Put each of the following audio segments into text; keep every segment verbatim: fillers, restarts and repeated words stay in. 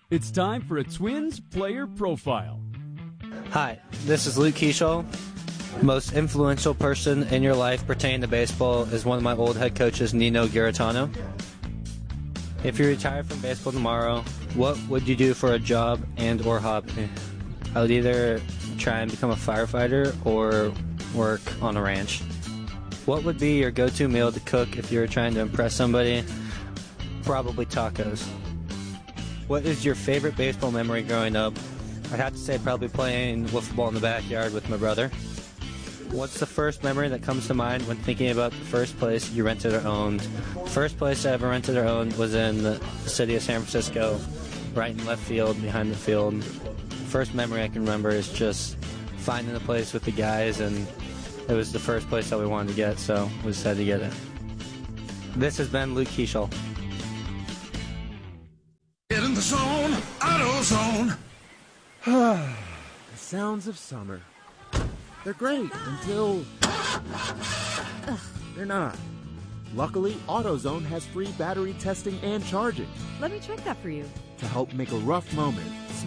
It's time for a Twins player profile. Hi, this is Luke Keeschel. Most influential person in your life pertaining to baseball is one of my old head coaches, Nino Garitano. If you retire from baseball tomorrow, what would you do for a job and or hobby? I would either try and become a firefighter or work on a ranch. What would be your go-to meal to cook if you were trying to impress somebody? Probably tacos. What is your favorite baseball memory growing up? I'd have to say probably playing wiffle ball in the backyard with my brother. What's the first memory that comes to mind when thinking about the first place you rented or owned? The first place I ever rented or owned was in the city of San Francisco, right in left field, behind the field. The first memory I can remember is just finding the place with the guys, and it was the first place that we wanted to get, so we decided to get it. This has been Luke Keeschel. Get in the zone, AutoZone. The sounds of summer. They're great until they're not. Luckily, AutoZone has free battery testing and charging. Let me check that for you. To help make a rough moment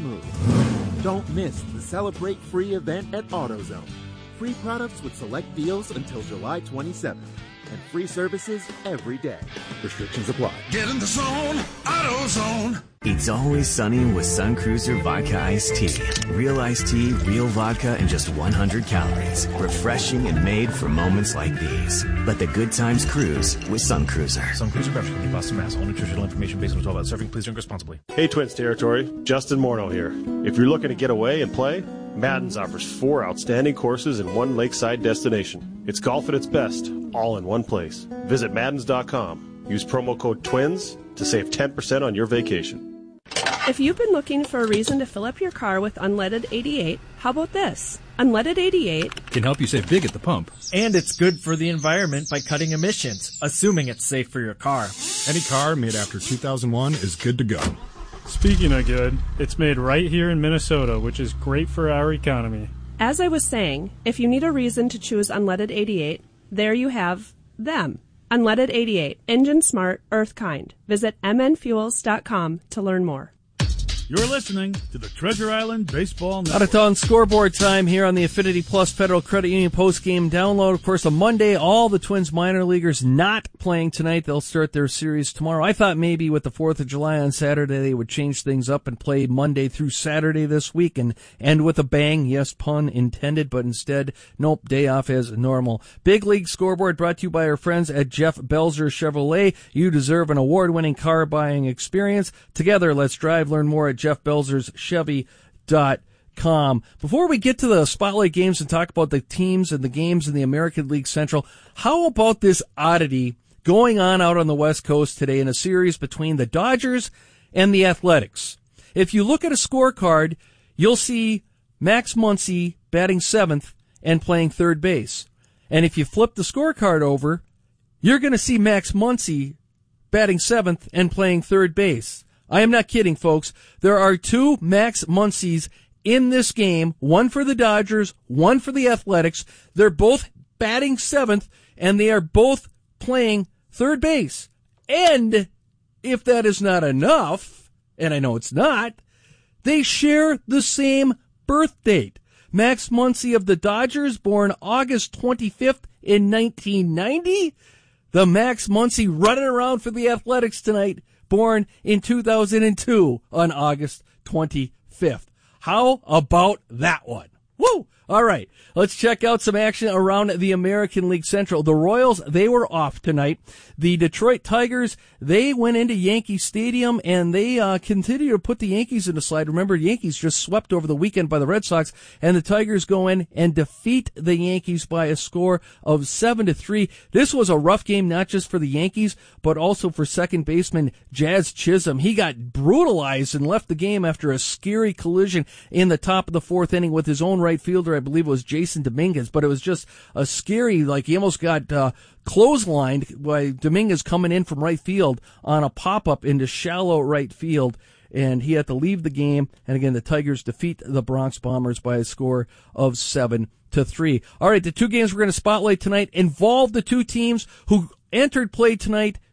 smooth. Don't miss the Celebrate Free event at AutoZone. Free products with select deals until July twenty-seventh. And free services every day. Restrictions apply. Get in the zone, AutoZone. It's always sunny with Sun Cruiser Vodka Iced Tea. Real iced tea, real vodka, and just one hundred calories. Refreshing and made for moments like these. Let the good times cruise with Sun Cruiser. Sun Cruiser Beverly, Boston, Mass. All nutritional information based on twelve hours serving. Please drink responsibly. Hey, Twins territory. Justin Morneau here. If you're looking to get away and play, Madden's offers four outstanding courses in one lakeside destination. It's golf at its best, all in one place. Visit Maddens dot com. Use promo code TWINS to save ten percent on your vacation. If you've been looking for a reason to fill up your car with Unleaded eighty-eight, how about this? Unleaded eighty-eight Can help you save big at the pump. And it's good for the environment by cutting emissions, assuming it's safe for your car. Any car made after two thousand one is good to go. Speaking of good, it's made right here in Minnesota, which is great for our economy. As I was saying, if you need a reason to choose Unleaded eighty-eight, there you have them. Unleaded eighty-eight, engine smart, earth kind. Visit m n fuels dot com to learn more. You're listening to the Treasure Island Baseball Network. Out-of-town scoreboard time here on the Affinity Plus Federal Credit Union post-game download. Of course, on Monday, all the Twins minor leaguers not playing tonight. They'll start their series tomorrow. I thought maybe with the fourth of July on Saturday, they would change things up and play Monday through Saturday this week and end with a bang. Yes, pun intended, but instead, nope, day off as normal. Big League Scoreboard brought to you by our friends at Jeff Belzer Chevrolet. You deserve an award-winning car buying experience. Together, let's drive. Learn more at Jeff Belzer's Chevy dot com. Before we get to the spotlight games and talk about the teams and the games in the American League Central, how about this oddity going on out on the West Coast today in a series between the Dodgers and the Athletics? If you look at a scorecard, you'll see Max Muncy batting seventh and playing third base. And if you flip the scorecard over, you're going to see Max Muncy batting seventh and playing third base. I am not kidding, folks. There are two Max Muncies in this game, one for the Dodgers, one for the Athletics. They're both batting seventh, and they are both playing third base. And if that is not enough, and I know it's not, they share the same birth date. Max Muncy of the Dodgers, born August twenty-fifth in nineteen ninety. The Max Muncy running around for the Athletics tonight, born in two thousand two on August twenty-fifth. How about that one? Woo! All right, let's check out some action around the American League Central. The Royals, they were off tonight. The Detroit Tigers, they went into Yankee Stadium, and they uh, continue to put the Yankees in the slide. Remember, the Yankees just swept over the weekend by the Red Sox, and the Tigers go in and defeat the Yankees by a score of seven to three. This was a rough game, not just for the Yankees, but also for second baseman Jazz Chisholm. He got brutalized and left the game after a scary collision in the top of the fourth inning with his own right fielder. I believe it was Jason Dominguez, but it was just a scary, like he almost got uh, clotheslined by Dominguez coming in from right field on a pop-up into shallow right field, and he had to leave the game. And again, the Tigers defeat the Bronx Bombers by a score of seven to three. All right, the two games we're going to spotlight tonight involve the two teams who entered play tonight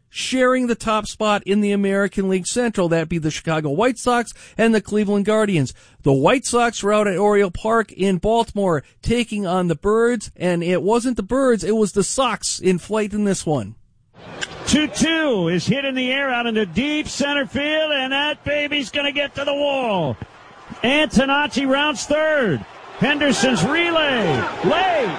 sharing the top spot in the American League Central. That'd be the Chicago White Sox and the Cleveland Guardians. The White Sox were out at Oriole Park in Baltimore taking on the Birds, and it wasn't the Birds, it was the Sox in flight in this one. two two is hit in the air out into deep center field, and that baby's going to get to the wall. Antonacci rounds third. Henderson's relay. Late.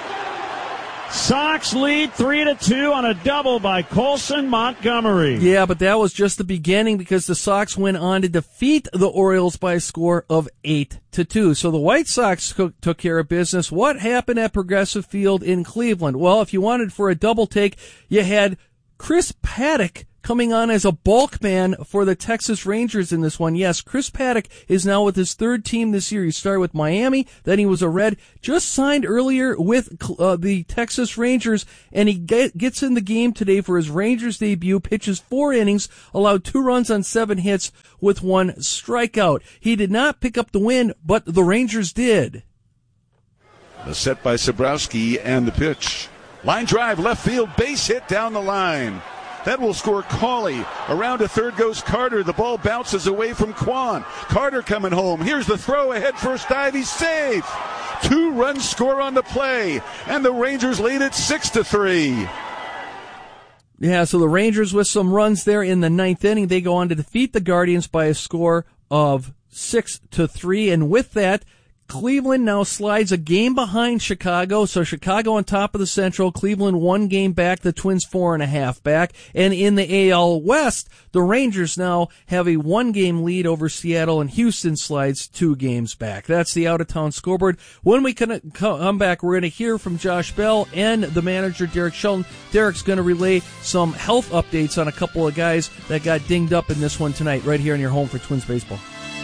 Sox lead three to two on a double by Colson Montgomery. Yeah, but that was just the beginning because the Sox went on to defeat the Orioles by a score of eight to two. So the White Sox took, took care of business. What happened at Progressive Field in Cleveland? Well, if you wanted for a double take, you had Chris Paddack coming on as a bulk man for the Texas Rangers in this one. Yes, Chris Paddack is now with his third team this year. He started with Miami, then he was a Red, just signed earlier with uh, the Texas Rangers, and he get, gets in the game today for his Rangers debut, pitches four innings, allowed two runs on seven hits with one strikeout. He did not pick up the win, but the Rangers did. The set by Sabrowski and the pitch. Line drive, left field, base hit down the line. That will score Cawley. Around to third goes Carter. The ball bounces away from Kwan. Carter coming home. Here's the throw ahead, first dive. He's safe. Two runs score on the play, and the Rangers lead it six to three. Yeah, so the Rangers with some runs there in the ninth inning. They go on to defeat the Guardians by a score of six to three, and with that, Cleveland now slides a game behind Chicago, so Chicago on top of the Central, Cleveland one game back, the Twins four and a half back, and in the A L West, the Rangers now have a one game lead over Seattle, and Houston slides two games back. That's the out-of-town scoreboard. When we come back, we're going to hear from Josh Bell and the manager, Derek Shelton. Derek's going to relay some health updates on a couple of guys that got dinged up in this one tonight, right here in your home for Twins Baseball.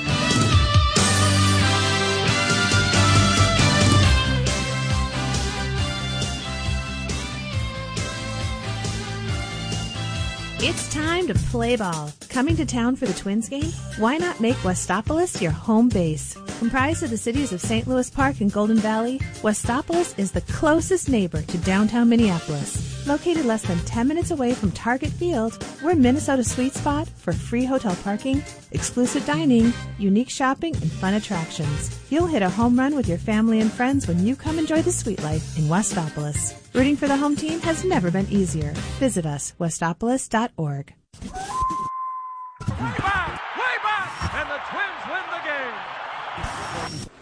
It's time to play ball. Coming to town for the Twins game? Why not make Westopolis your home base? Comprised of the cities of Saint Louis Park and Golden Valley, Westopolis is the closest neighbor to downtown Minneapolis. Located less than ten minutes away from Target Field, we're Minnesota's sweet spot for free hotel parking, exclusive dining, unique shopping, and fun attractions. You'll hit a home run with your family and friends when you come enjoy the sweet life in Westopolis. Rooting for the home team has never been easier. Visit us, westopolis dot org. Way back, way back, and the Twins win the game.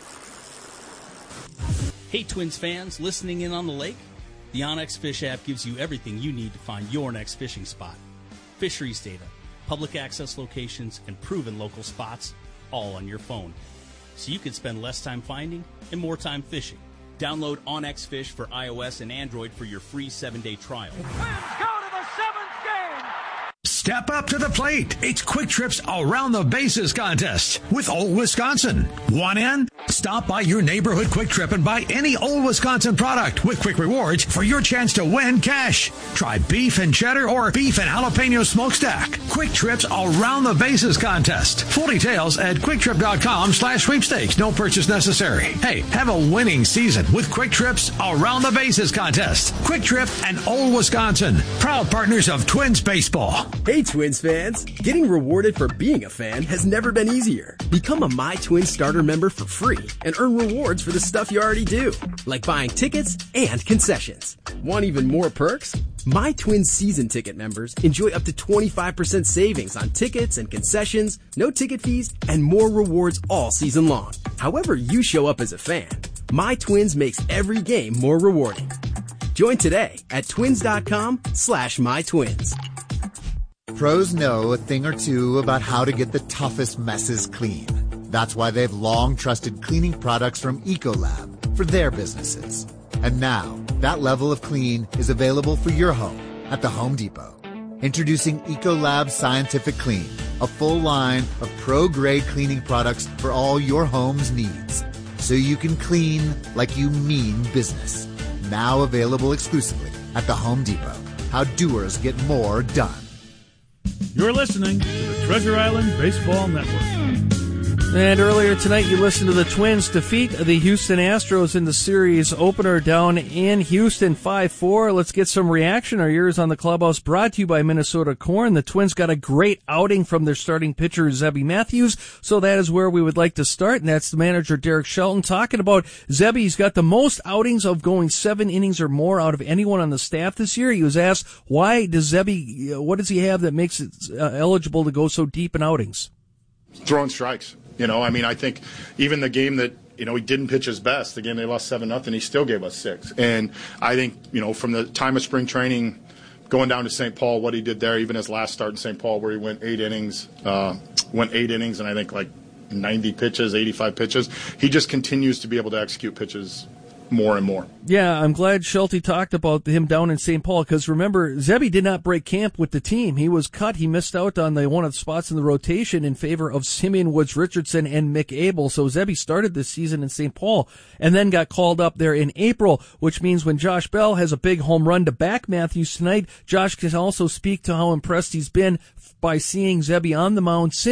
Hey Twins fans, listening in on the lake? The OnX Fish app gives you everything you need to find your next fishing spot. Fisheries data, public access locations, and proven local spots, all on your phone. So you can spend less time finding and more time fishing. Download OnX Fish for iOS and Android for your free seven-day trial. Twins go to the seventh game. Step up to the plate. It's Quick Trip's Around the Bases contest with Old Wisconsin. Want in? Stop by your neighborhood Quick Trip and buy any Old Wisconsin product with Quick Rewards for your chance to win cash. Try beef and cheddar or beef and jalapeno smokestack. Quick Trip's Around the Bases contest. Full details at quicktrip.com slash sweepstakes. No purchase necessary. Hey, have a winning season with Quick Trip's Around the Bases contest. Quick Trip and Old Wisconsin, proud partners of Twins Baseball. Hey Twins fans, getting rewarded for being a fan has never been easier. Become a My Twins starter member for free and earn rewards for the stuff you already do, like buying tickets and concessions. Want even more perks? My Twins season ticket members enjoy up to twenty-five percent savings on tickets and concessions, no ticket fees, and more rewards all season long. However you show up as a fan, My Twins makes every game more rewarding. Join today at twins.com slash mytwins. Pros know a thing or two about how to get the toughest messes clean. That's why they've long trusted cleaning products from Ecolab for their businesses. And now, that level of clean is available for your home at the Home Depot. Introducing Ecolab Scientific Clean, a full line of pro-grade cleaning products for all your home's needs. So you can clean like you mean business. Now available exclusively at the Home Depot. How doers get more done. You're listening to the Treasure Island Baseball Network. And earlier tonight, you listened to the Twins defeat the Houston Astros in the series opener down in Houston five four. Let's get some reaction. Our ears on the clubhouse brought to you by Minnesota Corn. The Twins got a great outing from their starting pitcher, Zebby Matthews. So that is where we would like to start. And that's the manager, Derek Shelton, talking about Zebby. He's got the most outings of going seven innings or more out of anyone on the staff this year. He was asked, why does Zebby, what does he have that makes it uh, eligible to go so deep in outings? Throwing strikes. You know, I mean, I think even the game that, you know, he didn't pitch his best, the game they lost seven nothing, he still gave us six. And I think, you know, from the time of spring training, going down to Saint Paul, what he did there, even his last start in Saint Paul where he went eight innings, uh, went eight innings and I think like ninety pitches, eighty-five pitches, he just continues to be able to execute pitches more and more. Yeah, I'm glad Schulte talked about him down in Saint Paul because remember, Zebby did not break camp with the team. He was cut. He missed out on the one of the spots in the rotation in favor of Simeon Woods Richardson and Mick Abel. So Zebby started this season in Saint Paul and then got called up there in April, which means when Josh Bell has a big home run to back Matthews tonight, Josh can also speak to how impressed he's been by seeing Zebby on the mound since